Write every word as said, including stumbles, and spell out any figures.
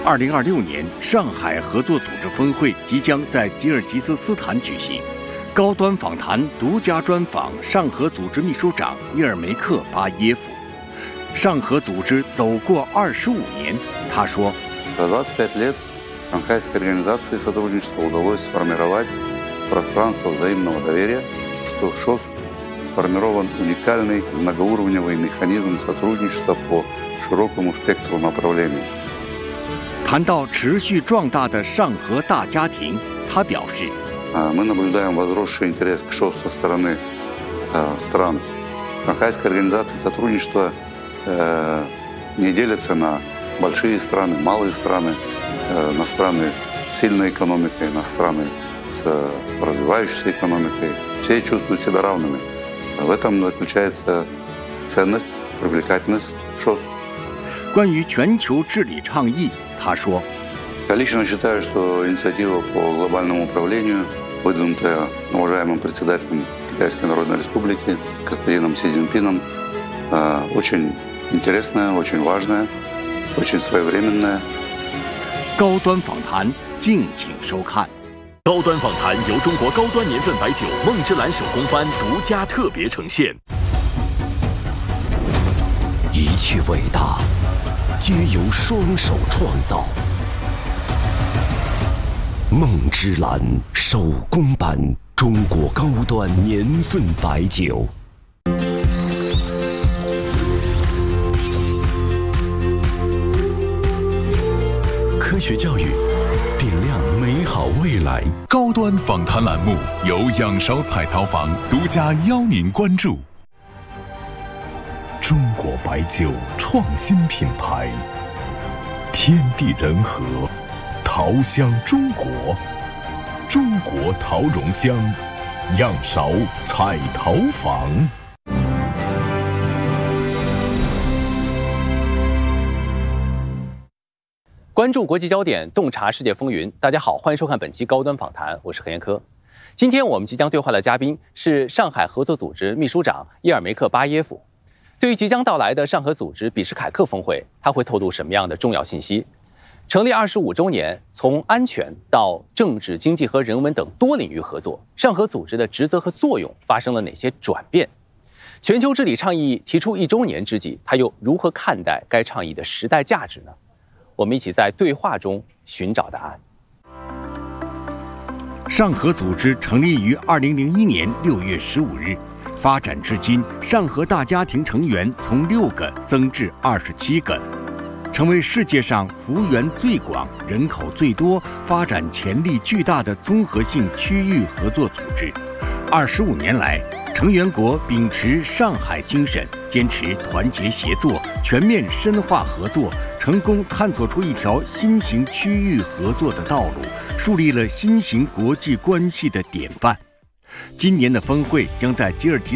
二零二六年上海合作组织峰会即将在吉尔吉斯斯坦举行。高端访谈独家专访上合组织秘书长伊尔梅克巴耶夫。上合组织走过二十五年，他说 За двадцать пять лет Шанхайской организации сотрудничества удалось сформировать пространство взаимного доверия, что ШОС сформирован уникальный многоуровневый механизм сотрудничества по широкому спектру направлений。 谈到持续壮大的上合大家庭，他表示 Мы наблюдаем возросший интерес к ШОС со стороны стран. Шанхайская организация сотрудничества не делится на большие страны, малые страны, на страны с сильной экономикой, на страны с развивающейся экономикой. Все чувствуют себя равными. В этом заключается ценность, привлекательность ШОС. 关于全球治理倡议，他说 Я лично считаю, что инициатива по глобальному управлению, выдвинутая уважаемым председателем Китайской Народной Республики господином Си Цзиньпином, очень интересная, очень важная, очень своевременная。 高端访谈，敬请收看。 高端访谈由中国高端年份白酒梦之蓝手工班独家特别呈现。 一切伟大，皆由双手创造。梦之蓝手工班，中国高端年份白酒。 科学教育，点亮美好未来。高端访谈栏目由仰韶彩陶坊独家邀您关注。中国白酒创新品牌，天地人和，陶香中国，中国陶容香，仰韶彩陶坊。 关注国际焦点，洞察世界风云。大家好，欢迎收看本期高端访谈，我是何延科。今天我们即将对话的嘉宾是上海合作组织秘书长伊尔梅克巴耶夫。对于即将到来的上合组织比什凯克峰会，他会透露什么样的重要信息？成立二十五周年，从安全到政治、经济和人文等多领域合作，上合组织的职责和作用发生了哪些转变？全球治理倡议提出一周年之际，他又如何看待该倡议的时代价值呢？我们一起在对话中寻找答案。 上合组织成立于二零零一年六月十五日，发展至今，上合大家庭成员从六个增至二十七个，成为世界上幅员最广、人口最多、发展潜力巨大的综合性区域合作组织。二十五年来，成员国秉持上海精神，坚持团结协作，全面深化合作，成功探索出一条新型区域合作的道路，树立了新型国际关系的典范。今年的峰会将在吉尔吉